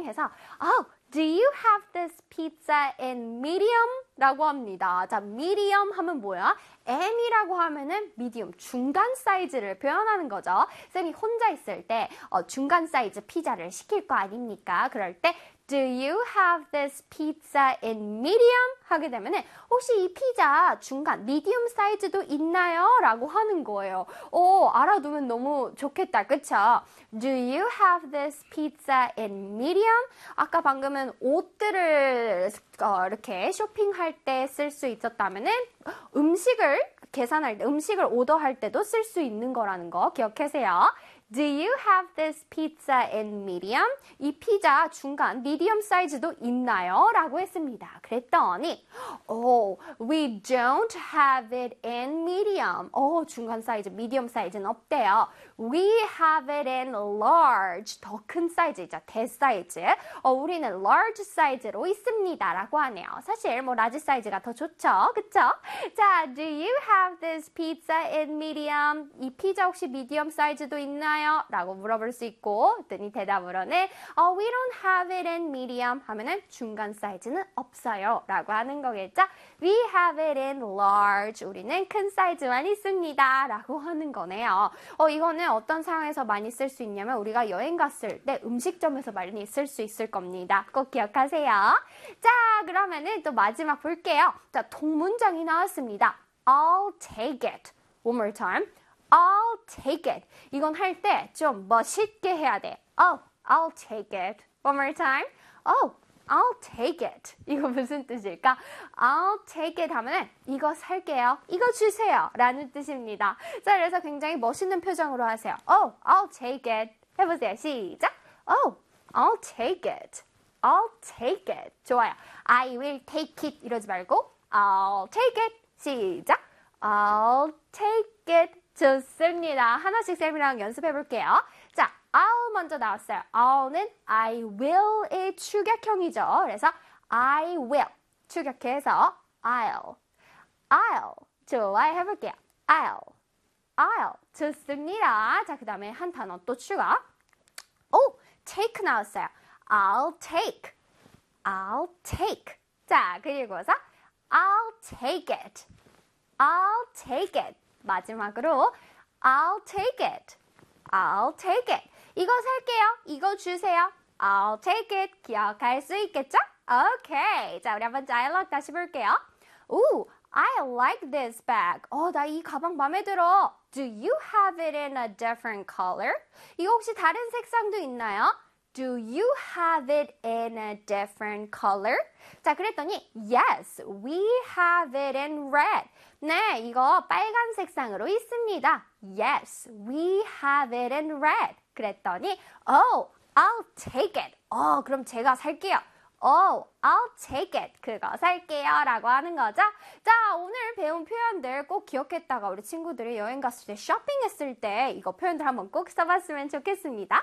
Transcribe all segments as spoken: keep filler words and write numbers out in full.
해서 Oh, do you have this pizza in medium? 라고 합니다. 자, medium 하면 뭐야? M이라고 하면은 medium, 중간 사이즈를 표현하는 거죠. 쌤이 혼자 있을 때 어, 중간 사이즈 피자를 시킬 거 아닙니까? 그럴 때 Do you have this pizza in medium? 하게 되면은 혹시 이 피자 중간 medium 사이즈도 있나요? 라고 하는 거예요. 오, 알아두면 너무 좋겠다. 그쵸? Do you have this pizza in medium? 아까 방금은 옷들을 어, 이렇게 쇼핑할 때 쓸 수 있었다면은 음식을 계산할 때, 음식을 오더할 때도 쓸 수 있는 거라는 거 기억하세요. Do you have this pizza in medium? 이 피자 중간 medium 사이즈도 있나요? 라고 했습니다. 그랬더니 Oh, we don't have it in medium. 어, 중간 사이즈, medium 사이즈는 없대요. We have it in large. 더 큰 사이즈이죠. 대사이즈. 어, 우리는 large 사이즈로 있습니다. 라고 하네요. 사실 뭐 large 사이즈가 더 좋죠. 그쵸? 자, do you have this pizza in medium? 이 피자 혹시 medium 사이즈도 있나요? 라고 물어볼 수 있고 그랬더니 대답으로는 oh, we don't have it in medium 하면은 중간 사이즈는 없어요 라고 하는 거겠죠. We have it in large. 우리는 큰 사이즈만 있습니다 라고 하는 거네요. 어, 이거는 어떤 상황에서 많이 쓸 수 있냐면 우리가 여행 갔을 때 음식점에서 많이 쓸 수 있을 겁니다. 꼭 기억하세요. 자, 그러면은 또 마지막 볼게요. 자, 동문장이 나왔습니다. I'll take it. One more time. I'll take it. 이건 할 때 좀 멋있게 해야 돼. Oh, I'll take it. One more time. Oh, I'll take it. 이거 무슨 뜻일까? I'll take it 하면 이거 살게요. 이거 주세요. 라는 뜻입니다. 자, 그래서 굉장히 멋있는 표정으로 하세요. Oh, I'll take it. 해보세요. 시작. Oh, I'll take it. I'll take it. 좋아요. I will take it. 이러지 말고 I'll take it. 시작. I'll take it. 좋습니다. 하나씩 쌤이랑 연습해 볼게요. 자, I'll 먼저 나왔어요. I'll는 I will의 축약형이죠. 그래서 I will 축약해서 I'll, I'll 좋아요. 해볼게요. I'll, I'll 좋습니다. 자, 그 다음에 한 단어 또 추가. 오, take 나왔어요. I'll take, I'll take. 자, 그리고서 I'll take it, I'll take it. 마지막으로 I'll take it. I'll take it. 이거 살게요. 이거 주세요. I'll take it. 기억할 수 있겠죠? 오케이. 자, 우리 한번 dialogue 다시 볼게요. Ooh, I like this bag. 어, 나 이 가방 마음에 들어. Do you have it in a different color? 이거 혹시 다른 색상도 있나요? Do you have it in a different color? 자, 그랬더니 Yes, we have it in red. 네, 이거 빨간 색상으로 있습니다. Yes, we have it in red. 그랬더니 Oh, I'll take it. 어, 그럼 제가 살게요. Oh, I'll take it. 그거 살게요. 라고 하는 거죠. 자, 오늘 배운 표현들 꼭 기억했다가 우리 친구들이 여행 갔을 때 쇼핑했을 때 이거 표현들 한번 꼭 써봤으면 좋겠습니다.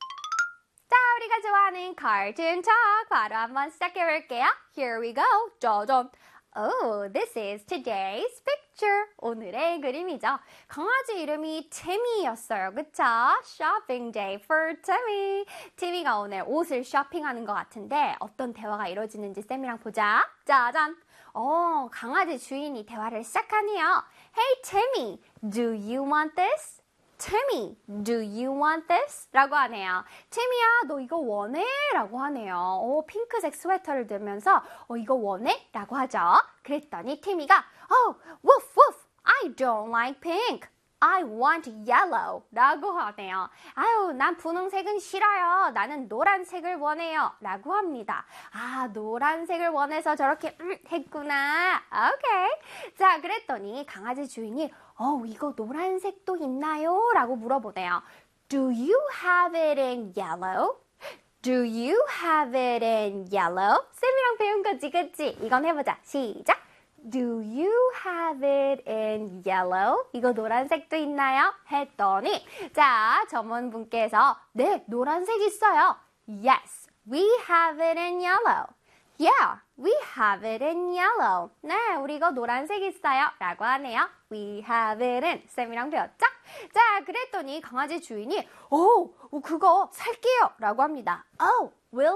자, 우리가 좋아하는 cartoon talk 바로 한번 시작해볼게요. Here we go. 짜잔. Oh, this is today's picture. 오늘의 그림이죠. 강아지 이름이 태미였어요. 그쵸? Shopping day for Timmy. 티미가 오늘 옷을 쇼핑하는 것 같은데 어떤 대화가 이루어지는지 쌤이랑 보자. 짜잔. 어, 강아지 주인이 대화를 시작하네요. Hey, Timmy, do you want this? Timmy, do you want this? 라고 하네요. 티미야, 너 이거 원해? 라고 하네요. 오, 핑크색 스웨터를 들면서 어, 이거 원해? 라고 하죠. 그랬더니 티미가 Oh, woof, woof, I don't like pink. I want yellow. 라고 하네요. 아유, 난 분홍색은 싫어요. 나는 노란색을 원해요. 라고 합니다. 아, 노란색을 원해서 저렇게 음, 했구나. 오케이. 자, 그랬더니 강아지 주인이 어, 이거 노란색도 있나요? 라고 물어보네요. Do you have it in yellow? Do you have it in yellow? 쌤이랑 배운 거지, 그치? 이건 해보자. 시작. Do you have it in yellow? 이거 노란색도 있나요? 했더니 자, 전문분께서 네, 노란색 있어요. Yes, we have it in yellow. Yeah, we have it in yellow. 네, 우리 이거 노란색 있어요. 라고 하네요. We have it in. 쌤이랑 배웠죠? 자, 그랬더니 강아지 주인이 오, 그거 살게요. 라고 합니다. Oh, will